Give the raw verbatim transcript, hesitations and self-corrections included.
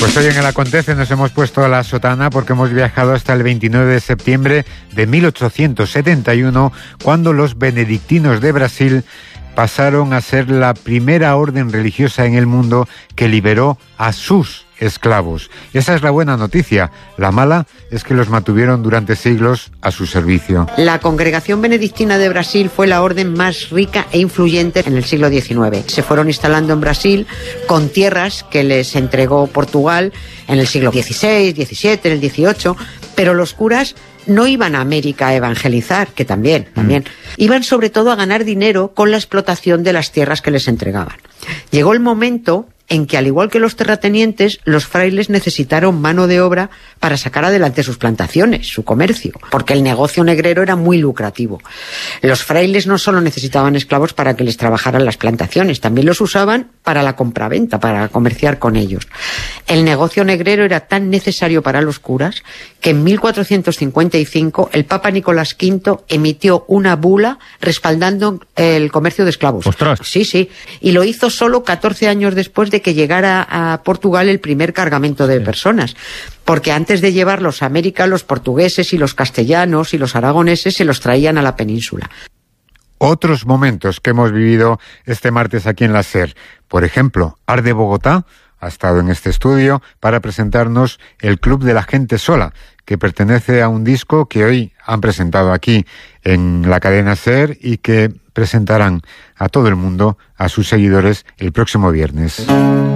Pues hoy en el Acontece nos hemos puesto a la sotana porque hemos viajado hasta el veintinueve de septiembre de mil ochocientos setenta y uno, cuando los benedictinos de Brasil pasaron a ser la primera orden religiosa en el mundo que liberó a sus esclavos. Esa es la buena noticia. La mala es que los mantuvieron durante siglos a su servicio. La Congregación Benedictina de Brasil fue la orden más rica e influyente en el siglo diecinueve. Se fueron instalando en Brasil con tierras que les entregó Portugal en el siglo dieciséis, diecisiete, en el dieciocho, pero los curas no iban a América a evangelizar, que también, también. Mm. Iban sobre todo a ganar dinero con la explotación de las tierras que les entregaban. Llegó el momento en que, al igual que los terratenientes, los frailes necesitaron mano de obra para sacar adelante sus plantaciones, su comercio, porque el negocio negrero era muy lucrativo. Los frailes no solo necesitaban esclavos para que les trabajaran las plantaciones, también los usaban para la compraventa, para comerciar con ellos. El negocio negrero era tan necesario para los curas que en mil cuatrocientos cincuenta y cinco el Papa Nicolás quinto emitió una bula respaldando el comercio de esclavos. ¡Ostras! Sí, sí. Y lo hizo solo catorce años después de que llegara a Portugal el primer cargamento de personas. Porque antes de llevarlos a América, los portugueses y los castellanos y los aragoneses se los traían a la península. Otros momentos que hemos vivido este martes aquí en la SER. Por ejemplo, Art de Bogotá ha estado en este estudio para presentarnos el Club de la Gente Sola, que pertenece a un disco que hoy han presentado aquí en la cadena SER y que presentarán a todo el mundo, a sus seguidores, el próximo viernes.